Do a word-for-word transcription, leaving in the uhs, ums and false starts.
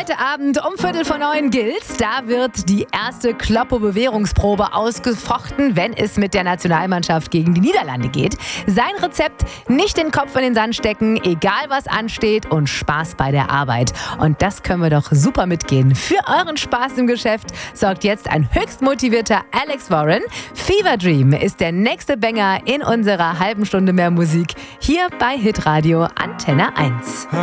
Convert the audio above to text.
Heute Abend um Viertel vor neun gilt, da wird die erste Kloppo-Bewährungsprobe ausgefochten, wenn es mit der Nationalmannschaft gegen die Niederlande geht. Sein Rezept: nicht den Kopf in den Sand stecken, egal was ansteht, und Spaß bei der Arbeit. Und das können wir doch super mitgehen. Für euren Spaß im Geschäft sorgt jetzt ein höchst motivierter Alex Warren. Fever Dream ist der nächste Banger in unserer halben Stunde mehr Musik hier bei Hitradio Antenne eins.